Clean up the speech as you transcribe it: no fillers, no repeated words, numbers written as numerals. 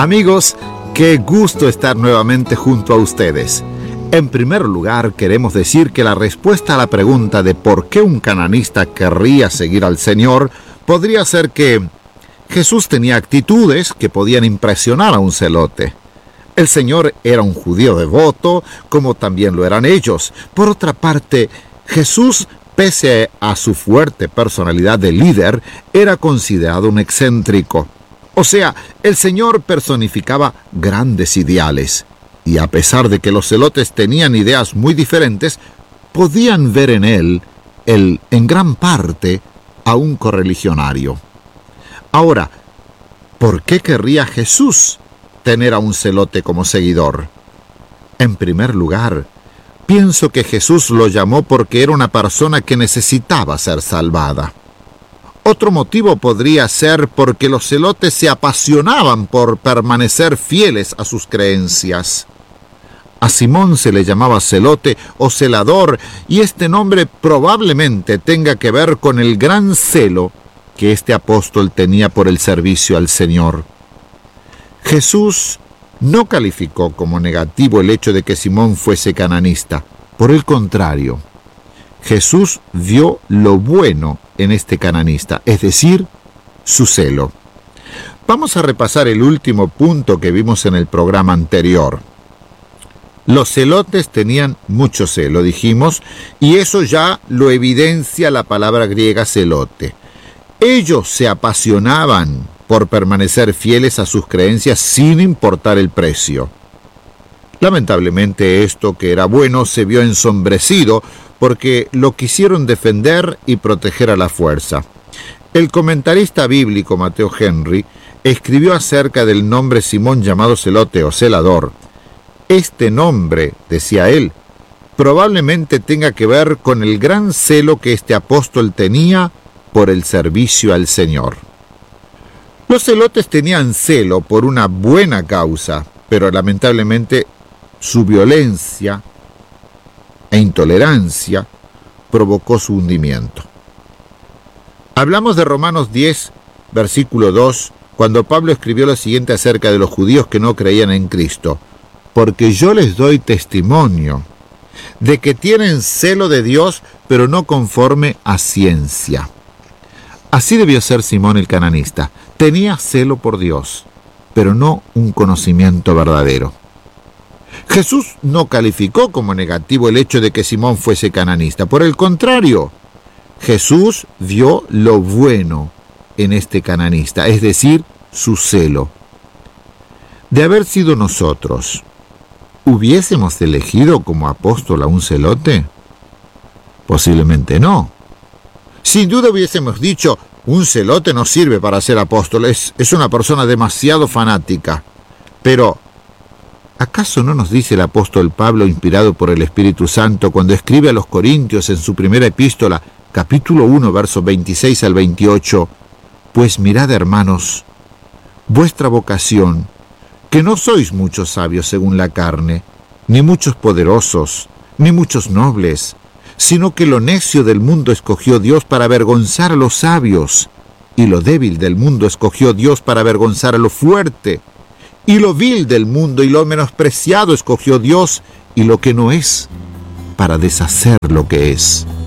Amigos, qué gusto estar nuevamente junto a ustedes. En primer lugar, queremos decir que la respuesta a la pregunta de por qué un cananista querría seguir al Señor podría ser que Jesús tenía actitudes que podían impresionar a un celote. El Señor era un judío devoto, como también lo eran ellos. Por otra parte, Jesús, pese a su fuerte personalidad de líder, era considerado un excéntrico. O sea, el Señor personificaba grandes ideales, y a pesar de que los celotes tenían ideas muy diferentes, podían ver en él, en gran parte, a un correligionario. Ahora, ¿por qué querría Jesús tener a un celote como seguidor? En primer lugar, pienso que Jesús lo llamó porque era una persona que necesitaba ser salvada. Otro motivo podría ser porque los celotes se apasionaban por permanecer fieles a sus creencias. A Simón se le llamaba celote o celador, y este nombre probablemente tenga que ver con el gran celo que este apóstol tenía por el servicio al Señor. Jesús no calificó como negativo el hecho de que Simón fuese cananista. Por el contrario, Jesús vio lo bueno en este cananista, es decir, su celo. Vamos a repasar el último punto que vimos en el programa anterior. Los celotes tenían mucho celo, dijimos, y eso ya lo evidencia la palabra griega celote. Ellos se apasionaban por permanecer fieles a sus creencias sin importar el precio. Lamentablemente esto que era bueno se vio ensombrecido porque lo quisieron defender y proteger a la fuerza. El comentarista bíblico Mateo Henry escribió acerca del nombre Simón llamado celote o celador. Este nombre, decía él, probablemente tenga que ver con el gran celo que este apóstol tenía por el servicio al Señor. Los celotes tenían celo por una buena causa, pero lamentablemente su violencia e intolerancia provocó su hundimiento. Hablamos de Romanos 10, versículo 2, cuando Pablo escribió lo siguiente acerca de los judíos que no creían en Cristo: porque yo les doy testimonio de que tienen celo de Dios, pero no conforme a ciencia. Así debió ser Simón el cananista. Tenía celo por Dios, pero no un conocimiento verdadero. Jesús no calificó como negativo el hecho de que Simón fuese cananista. Por el contrario, Jesús vio lo bueno en este cananista, es decir, su celo. De haber sido nosotros, ¿hubiésemos elegido como apóstol a un celote? Posiblemente no. Sin duda hubiésemos dicho, un celote no sirve para ser apóstol, es una persona demasiado fanática. Pero, ¿acaso no nos dice el apóstol Pablo, inspirado por el Espíritu Santo, cuando escribe a los Corintios en su primera epístola, capítulo 1, versos 26 al 28, pues mirad, hermanos, vuestra vocación, que no sois muchos sabios según la carne, ni muchos poderosos, ni muchos nobles, sino que lo necio del mundo escogió Dios para avergonzar a los sabios, y lo débil del mundo escogió Dios para avergonzar a lo fuerte, y lo vil del mundo y lo menospreciado escogió Dios, y lo que no es, para deshacer lo que es,